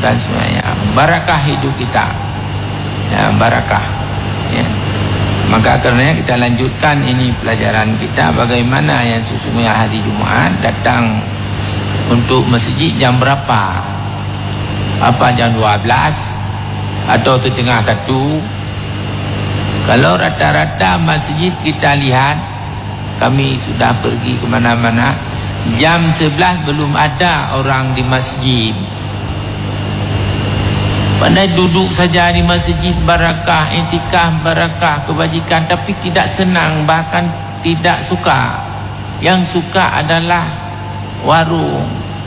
dan semuanya. Barakah hidup kita, ya, barakah, ya. Maka karenanya kita lanjutkan ini pelajaran kita, bagaimana yang sesungguhnya hari Jumaat datang untuk masjid jam berapa? Apa jam 12 atau setengah 1? Kalau rata-rata masjid kita lihat, kami sudah pergi ke mana-mana, jam 11 belum ada orang di masjid. Pandai duduk saja di masjid, barakah, intikaf, barakah, kebajikan, tapi tidak senang, bahkan tidak suka. Yang suka adalah warung,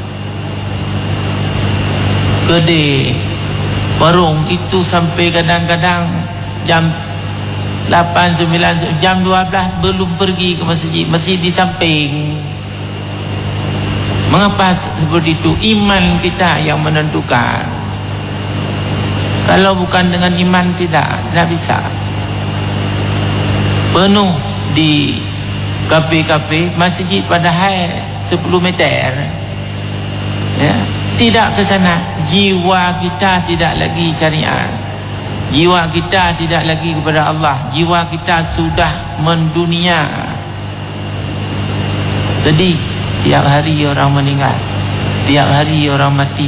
kedai, warung itu sampai kadang-kadang jam 8, 9, jam 12 belum pergi ke masjid, masjid di samping. Mengapa seperti itu? Iman kita yang menentukan. Kalau bukan dengan iman, tidak bisa. Penuh di kafe-kafe, masjid padahal 10 meter, ya, tidak ke sana. Jiwa kita tidak lagi syariat, jiwa kita tidak lagi kepada Allah, jiwa kita sudah mendunia. Sedih, tiap hari orang meninggal, tiap hari orang mati.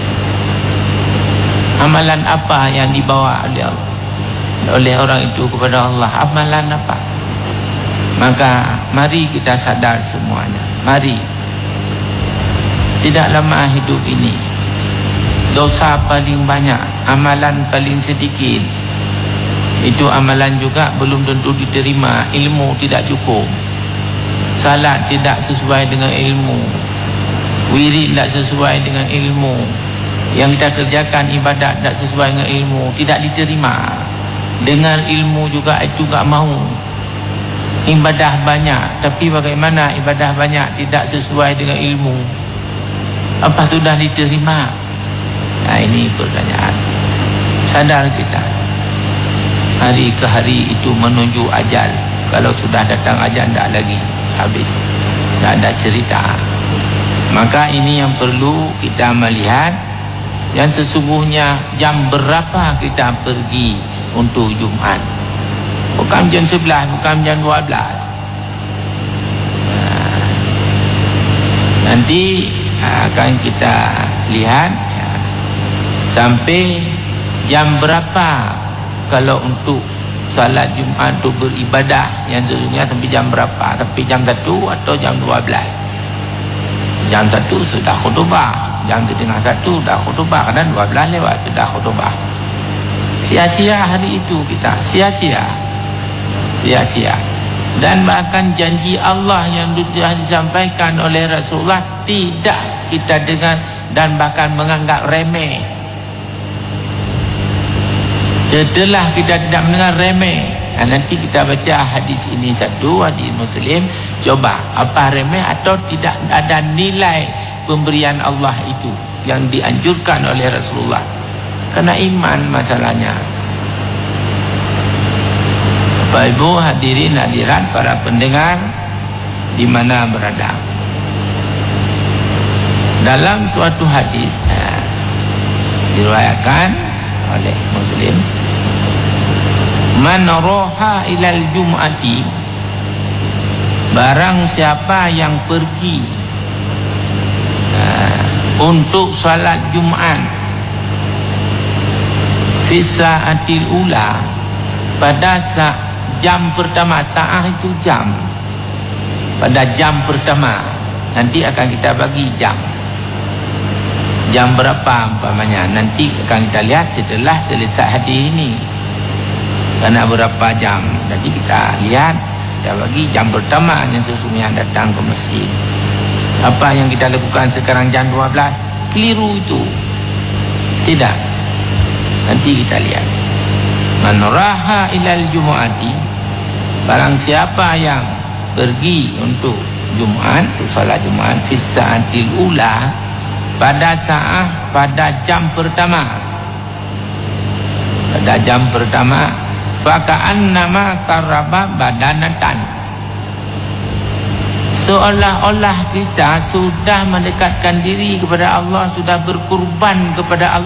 Amalan apa yang dibawa oleh orang itu kepada Allah? Amalan apa? Maka mari kita sadar semuanya. Mari. Tidak lama hidup ini. Dosa paling banyak, amalan paling sedikit. Itu amalan juga belum tentu diterima. Ilmu tidak cukup. Salat tidak sesuai dengan ilmu. Wirid tidak sesuai dengan ilmu. Yang kita kerjakan ibadat tak sesuai dengan ilmu, tidak diterima. Dengan ilmu juga itu tak mau. Ibadah banyak, tapi bagaimana ibadah banyak tidak sesuai dengan ilmu? Apa sudah diterima? Nah, ini pertanyaan. Sadar kita, hari ke hari itu menuju ajal. Kalau sudah datang ajal, tak lagi, habis, tak ada cerita. Maka ini yang perlu kita melihat. Yang sesungguhnya jam berapa kita pergi untuk Jumaat? Bukan jam 11, bukan jam 12. Nanti akan kita lihat, ya, sampai jam berapa kalau untuk salat Jumaat, untuk beribadah yang sesungguhnya sampai jam berapa? Sampai jam 1 atau jam 12? Jam 1 sudah khutbah, jam setengah 1 dah khutbah, kadang 12 lewat sudah khutbah. Sia-sia hari itu kita, sia-sia. Dan bahkan janji Allah yang sudah disampaikan oleh Rasulullah tidak kita dengar dan bahkan menganggap remeh. Setelah kita tidak mendengar, remeh. Nanti kita baca hadis ini satu, hadis Muslim. Coba apa remeh atau tidak ada nilai pemberian Allah itu yang dianjurkan oleh Rasulullah. Karena iman masalahnya. Bapak Ibu hadirin hadirat, para pendengar di mana berada. Dalam suatu hadis diriwayatkan oleh Muslim, man roha ilal jum'ati, barang siapa yang pergi untuk salat Jumaat fi sa'atil ula, pada jam pertama. Sa'ah itu jam, pada jam pertama. Nanti akan kita bagi jam berapa umpamanya, nanti akan kita lihat setelah selesai hadis ini, karena berapa jam. Jadi kita lihat, kita bagi jam pertama yang sesungguhnya datang ke masjid. Apa yang kita lakukan sekarang jam 12, keliru itu. Tidak. Nanti kita lihat. Man raha ilal jumu'ati, barang siapa yang pergi untuk Jumaat, untuk salat Jumaat fi sa'atil ula, pada saat, pada jam pertama. Pada jam pertama, faka'annama qarraba badanatan, seolah-olah kita sudah mendekatkan diri kepada Allah, sudah berkurban kepada Allah.